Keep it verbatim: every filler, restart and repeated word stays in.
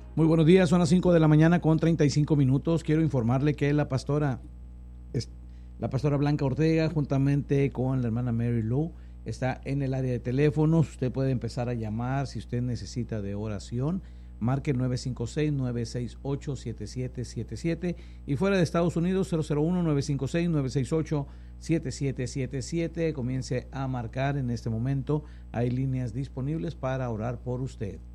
Muy buenos días, son las cinco de la mañana con treinta y cinco minutos. Quiero informarle que la pastora, la pastora Blanca Ortega, juntamente con la hermana Mary Lou, está en el área de teléfonos. Usted puede empezar a llamar si usted necesita de oración. Marque nueve cinco seis, nueve seis ocho, siete siete siete siete y fuera de Estados Unidos cero cero uno, nueve cinco seis, nueve seis ocho, siete siete siete siete. Comience a marcar en este momento. Hay líneas disponibles para orar por usted.